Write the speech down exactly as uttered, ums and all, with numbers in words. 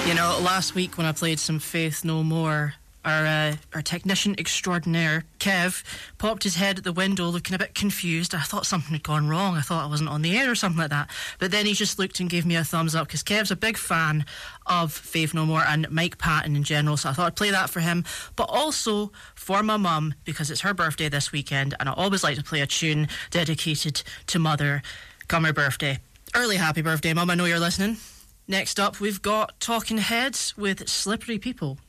You know, last week when I played some Faith No More, our uh, our technician extraordinaire, Kev, popped his head at the window looking a bit confused. I thought something had gone wrong. I thought I wasn't on the air or something like that. But then he just looked and gave me a thumbs up, because Kev's a big fan of Faith No More and Mike Patton in general, so I thought I'd play that for him. But also for my mum, because it's her birthday this weekend, and I always like to play a tune dedicated to Mother come her birthday. Early happy birthday, Mum, I know you're listening. Next up, we've got Talking Heads with Slippery People.